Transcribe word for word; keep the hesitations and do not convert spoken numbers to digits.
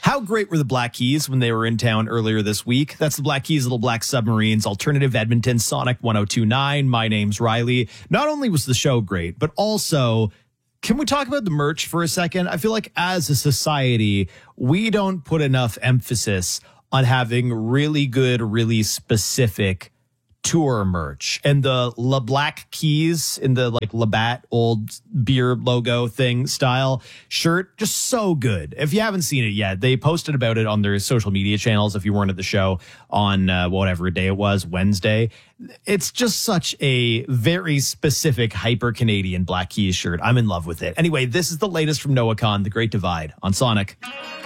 How great were the Black Keys when they were in town earlier this week? That's the Black Keys, Little Black Submarines, Alternative Edmonton, Sonic one oh two point nine. My name's Riley. Not only was the show great, but also, can we talk about the merch for a second? I feel like as a society, we don't put enough emphasis on having really good, really specific tour merch. And the La Black Keys in the like Labatt old beer logo thing style shirt, just so good. If you haven't seen it yet, they posted about it on their social media channels. If you weren't at the show on uh, whatever day it was, Wednesday, it's just such a very specific hyper Canadian Black Keys shirt. I'm in love with it. Anyway, this is the latest from Noah Khan, The Great Divide on Sonic.